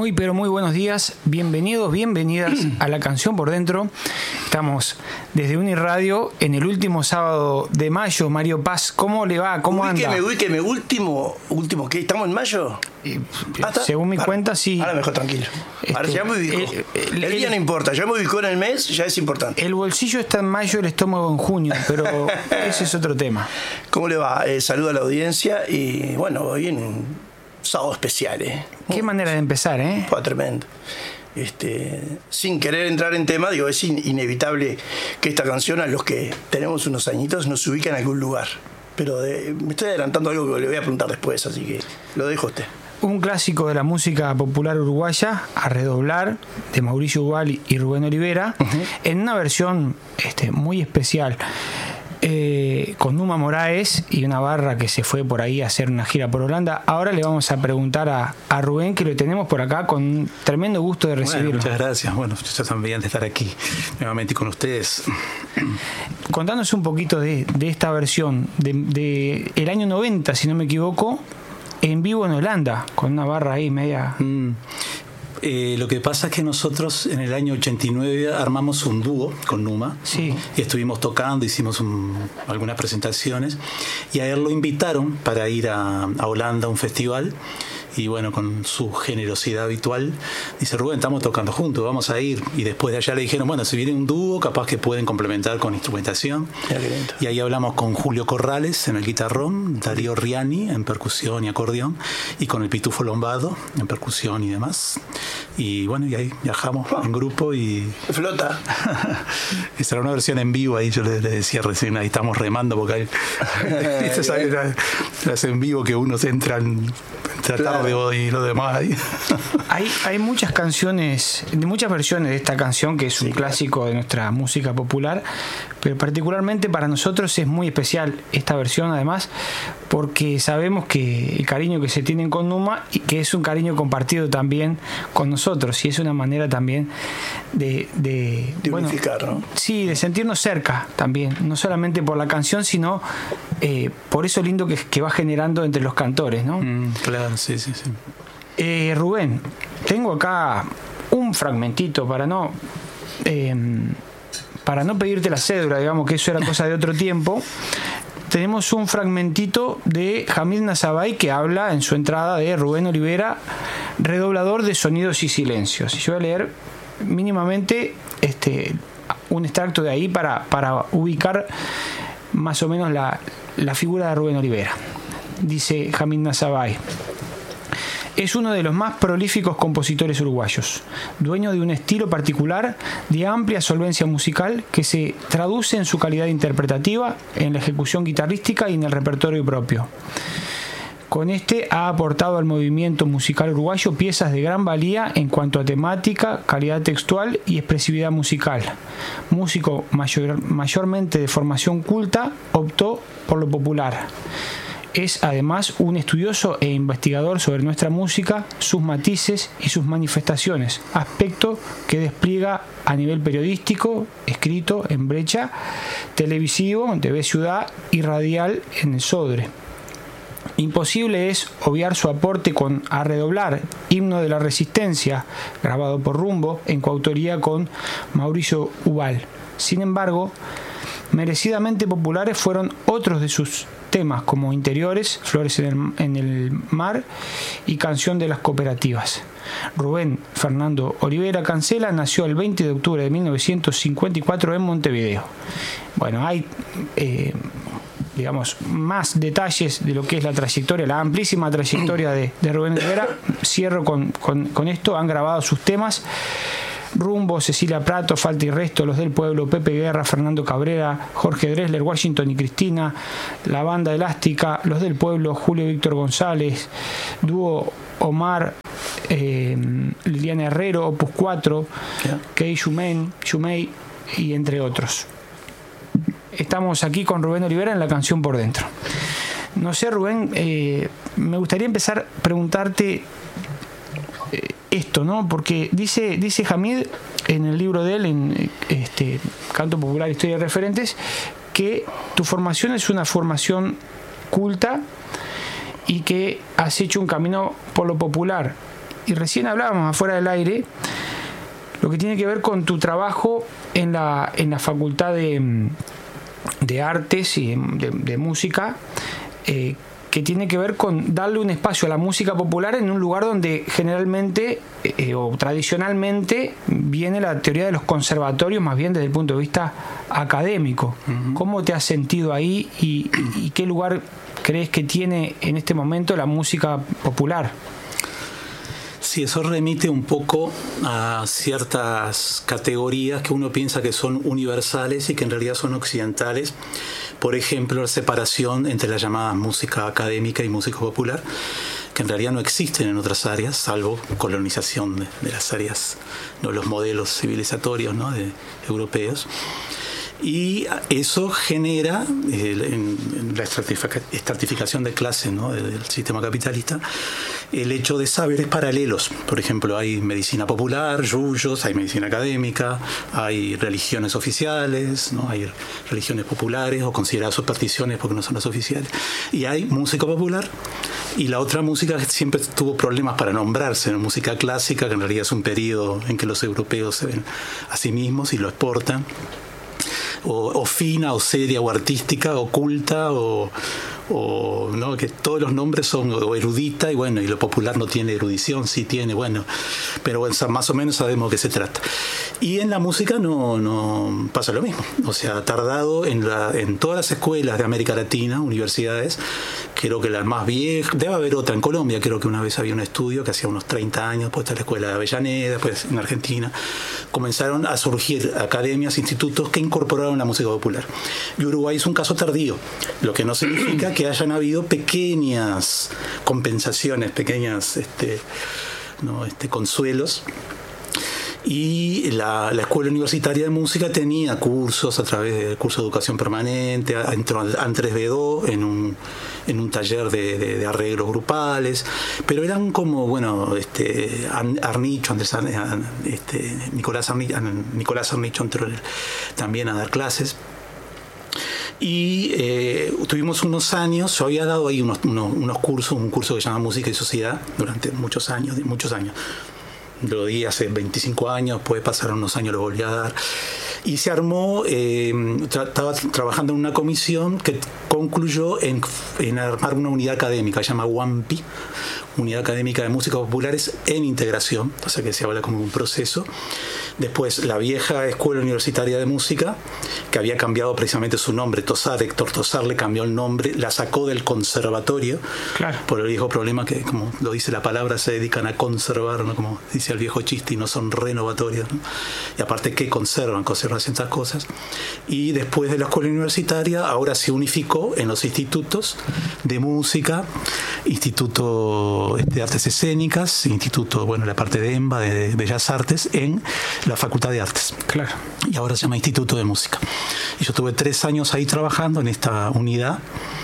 Muy pero muy buenos días, bienvenidos, bienvenidas a La Canción por Dentro. Estamos desde Uniradio en el último sábado de mayo. Mario Paz, ¿cómo le va? ¿Cómo anda? Ubíqueme, último, ¿qué? ¿Estamos en mayo? Según mi cuenta, sí. Ahora mejor, tranquilo. Ahora ya me ubicó. El día no importa, ya me ubicó en el mes, ya es importante. El bolsillo está en mayo, el estómago en junio, pero ese es otro tema. ¿Cómo le va? Saludo a la audiencia y bueno, hoy en un sábado especial. Qué manera de empezar, ¿eh? Fue tremendo. Sin querer entrar en tema, digo, es inevitable que esta canción, a los que tenemos unos añitos, nos ubique en algún lugar. Pero me estoy adelantando algo que le voy a preguntar después, así que lo dejo a usted. Un clásico de la música popular uruguaya, A Redoblar, de Mauricio Ubal y Rubén Olivera, en una versión muy especial, con Numa Moraes y una barra que se fue por ahí a hacer una gira por Holanda. Ahora le vamos a preguntar a Rubén, que lo tenemos por acá con un tremendo gusto de recibirlo. Bueno, muchas gracias. Bueno, yo también de estar aquí nuevamente con ustedes. Contanos un poquito de esta versión de el año 90, si no me equivoco, en vivo en Holanda, con una barra ahí media... Lo que pasa es que nosotros en el año 89 armamos un dúo con Numa. Sí. Y estuvimos tocando, hicimos algunas presentaciones y a él lo invitaron para ir a Holanda a un festival. Y bueno, con su generosidad habitual, dice: Rubén, estamos tocando juntos, vamos a ir. Y después de allá le dijeron: bueno, si viene un dúo, capaz que pueden complementar con instrumentación. Y ahí hablamos con Julio Corrales en el guitarrón, Darío Riani en percusión y acordeón, y con el Pitufo Lombardo en percusión y demás. Y bueno, y ahí viajamos en grupo y... Flota. Esa era una versión en vivo, ahí yo le decía recién, ahí estamos remando porque hay... las en vivo que uno se entra tarde y lo demás ahí. Hay muchas canciones, muchas versiones de esta canción, que es un clásico de nuestra música popular, pero particularmente para nosotros es muy especial esta versión, además, porque sabemos que el cariño que se tienen con Numa, y que es un cariño compartido también con nosotros, y es una manera también de unificar, ¿no? Sí, de sentirnos cerca también, no solamente por la canción, sino por eso lindo que va generando entre los cantores, ¿no? Claro, sí. Rubén, tengo acá un fragmentito para no pedirte la cédula, digamos que eso era cosa de otro tiempo. Tenemos un fragmentito de Hamid Nazabay que habla en su entrada de Rubén Olivera, redoblador de sonidos y silencios. Y yo voy a leer mínimamente un extracto de ahí para ubicar más o menos la figura de Rubén Olivera. Dice Hamid Nazabay: es uno de los más prolíficos compositores uruguayos, dueño de un estilo particular de amplia solvencia musical que se traduce en su calidad interpretativa, en la ejecución guitarrística y en el repertorio propio. Con ha aportado al movimiento musical uruguayo piezas de gran valía en cuanto a temática, calidad textual y expresividad musical. Músico mayormente de formación culta, optó por lo popular. Es además un estudioso e investigador sobre nuestra música, sus matices y sus manifestaciones, aspecto que despliega a nivel periodístico, escrito en Brecha, televisivo en TV Ciudad y radial en el Sodre. Imposible es obviar su aporte con A Redoblar, himno de la resistencia, grabado por Rumbo en coautoría con Mauricio Ubal. Sin embargo, merecidamente populares fueron otros de sus temas, como Interiores, Flores en el Mar y Canción de las Cooperativas. Rubén Fernando Olivera Cancela nació el 20 de octubre de 1954 en Montevideo. Bueno, hay más detalles de lo que es la trayectoria, la amplísima trayectoria de Rubén Olivera. Cierro con esto. Han grabado sus temas: Rumbo, Cecilia Prato, Falta y Resto, Los del Pueblo, Pepe Guerra, Fernando Cabrera, Jorge Dresler, Washington y Cristina, La Banda Elástica, Los del Pueblo, Julio Víctor González, Dúo Omar, Liliana Herrero, Opus 4, Kei Shumei y entre otros. Estamos aquí con Rubén Olivera en La Canción por Dentro. No sé, Rubén, me gustaría empezar a preguntarte esto, ¿no? Porque dice Hamid en el libro de él, en Canto Popular, Historia de Referentes, que tu formación es una formación culta y que has hecho un camino por lo popular. y recién hablábamos afuera del aire, lo que tiene que ver con tu trabajo en la Facultad de Artes y de Música, que tiene que ver con darle un espacio a la música popular en un lugar donde generalmente o tradicionalmente viene la teoría de los conservatorios, más bien desde el punto de vista académico. Uh-huh. ¿Cómo te has sentido ahí y qué lugar crees que tiene en este momento la música popular? Sí, eso remite un poco a ciertas categorías que uno piensa que son universales y que en realidad son occidentales. Por ejemplo, la separación entre la llamada música académica y música popular, que en realidad no existen en otras áreas, salvo colonización de las áreas, ¿no? Los modelos civilizatorios, ¿no? Europeos. Y eso genera en la estratificación de clases, ¿no? Del sistema capitalista, el hecho de saberes paralelos. Por ejemplo, hay medicina popular, yuyos, hay medicina académica, hay religiones oficiales, ¿no? Hay religiones populares o consideradas supersticiones porque no son las oficiales. Y hay música popular y la otra música que siempre tuvo problemas para nombrarse, ¿no? Música clásica, que en realidad es un periodo en que los europeos se ven a sí mismos y lo exportan. O fina, o seria, o artística, o culta, o ¿no? Que todos los nombres son o erudita, y bueno, y lo popular no tiene erudición, sí tiene, bueno, pero bueno, más o menos sabemos de qué se trata. Y en la música no pasa lo mismo. O sea, ha tardado en todas las escuelas de América Latina, universidades, creo que la más vieja, debe haber otra en Colombia, creo que una vez había un estudio que hacía unos 30 años, después está la escuela de Avellaneda, después en Argentina, comenzaron a surgir academias, institutos que incorporaron la música popular. Y Uruguay es un caso tardío, lo que no significa que hayan habido pequeñas compensaciones, pequeñas consuelos. Y la Escuela Universitaria de Música tenía cursos a través del curso de educación permanente, entró Andrés Bedó en un taller de arreglos grupales, pero eran como, bueno, Arnicho, Nicolás Arnicho entró también a dar clases. Y tuvimos unos años, yo había dado ahí unos cursos, un curso que se llama Música y Sociedad durante muchos años. Lo di hace 25 años, después pasaron unos años, lo volví a dar. Y se armó, estaba trabajando en una comisión que concluyó en armar una unidad académica, se llama UAMPI, Unidad Académica de Músicas Populares en Integración, o sea que se habla como un proceso. Después la vieja Escuela Universitaria de Música, que había cambiado precisamente su nombre, Héctor Tosar le cambió el nombre, la sacó del conservatorio, claro, por el viejo problema que, como lo dice la palabra, se dedican a conservar, ¿no? Como dice el viejo chiste, y no son renovatorios, ¿no? Y aparte, ¿qué conservan ciertas cosas. Y después de la escuela universitaria, ahora se unificó en los institutos de música, Instituto de Artes Escénicas, Instituto, bueno, la parte de EMBA, de Bellas Artes, en la Facultad de Artes. Claro. Y ahora se llama Instituto de Música. Y yo estuve 3 años ahí trabajando en esta unidad.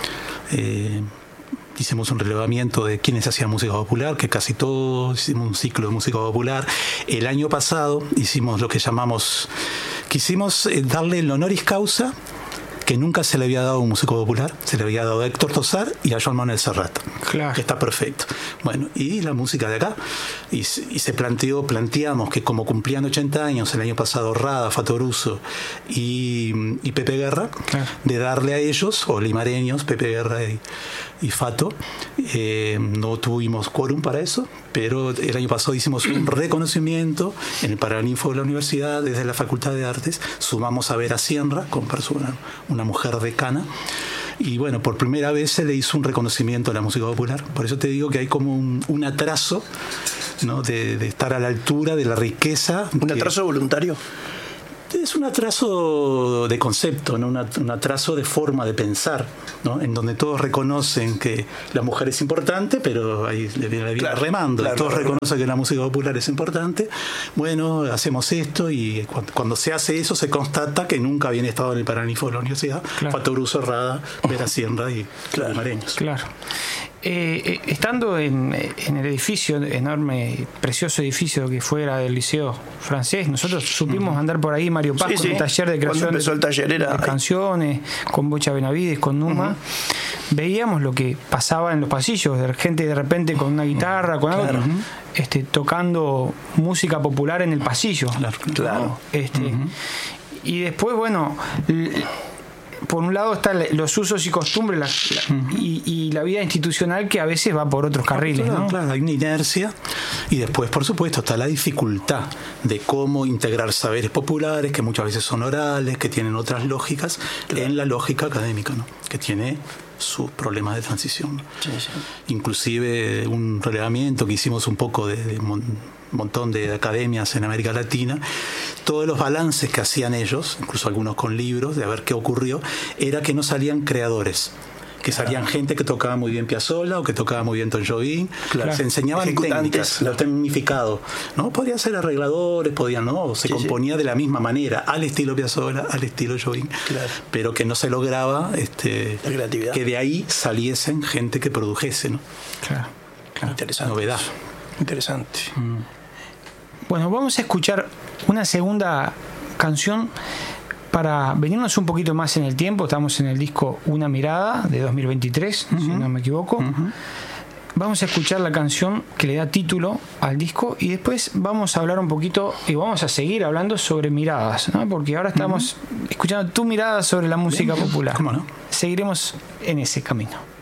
Hicimos un relevamiento de quiénes hacían música popular, que casi todos, hicimos un ciclo de música popular. El año pasado hicimos lo que quisimos darle el honoris causa que nunca se le había dado a un músico popular, se le había dado a Héctor Tosar y a Joan Manuel Serrat. Claro. Que está perfecto. Bueno, y la música de acá. Y se planteamos que como cumplían 80 años el año pasado Rada, Fattoruso y Pepe Guerra, claro, de darle a ellos, o limareños, Pepe Guerra y Fato, no tuvimos quórum para eso, pero el año pasado hicimos un reconocimiento en el Paraninfo de la universidad desde la Facultad de Artes, sumamos a Vera Sienra como persona, una mujer decana, y bueno, por primera vez se le hizo un reconocimiento a la música popular. Por eso te digo que hay como un atraso, ¿no? de estar a la altura de la riqueza. ¿Un atraso voluntario? Es un atraso de concepto, ¿no? Un atraso de forma de pensar, ¿no? En donde todos reconocen que la mujer es importante, pero ahí le viene claro, remando. Claro, todos reconocen que la música popular es importante. Bueno, hacemos esto, y cuando se hace eso se constata que nunca habían estado en el Paraninfo de la universidad. Claro. Fattoruso, Rada, Vera Sienra y claro, Mareños. Claro. estando en el edificio, enorme, precioso edificio que fuera del Liceo Francés, nosotros supimos andar por ahí, Mario Paz, con un taller de creación de canciones, con Bocha Benavides, con Numa. Veíamos lo que pasaba en los pasillos, de gente de repente con una guitarra, con algo, tocando música popular en el pasillo. Claro. Y después, bueno, por un lado están los usos y costumbres y la vida institucional que a veces va por otros carriles, ¿no? Claro, hay una inercia y después, por supuesto, está la dificultad de cómo integrar saberes populares que muchas veces son orales, que tienen otras lógicas, en la lógica académica, ¿no? Que tiene sus problemas de transición. Sí. Inclusive un relevamiento que hicimos un poco de montón de academias en América Latina, todos los balances que hacían ellos, incluso algunos con libros, de a ver qué ocurrió, era que no salían creadores, que salían gente que tocaba muy bien Piazzolla o que tocaba muy bien Tom Jobim. Se enseñaban técnicas, lo tecnificado, ¿no? Podían ser arregladores, se componía de la misma manera, al estilo Piazzolla, al estilo Jobim, pero que no se lograba la creatividad, que de ahí saliesen gente que produjese, ¿no? Interesante. Novedad. Interesante. Bueno, vamos a escuchar una segunda canción para venirnos un poquito más en el tiempo. Estamos en el disco Una Mirada de 2023, si no me equivoco. Vamos a escuchar la canción que le da título al disco y después vamos a hablar un poquito y vamos a seguir hablando sobre miradas, ¿no? Porque ahora estamos escuchando tu mirada sobre la música popular. ¿Cómo no? Seguiremos en ese camino.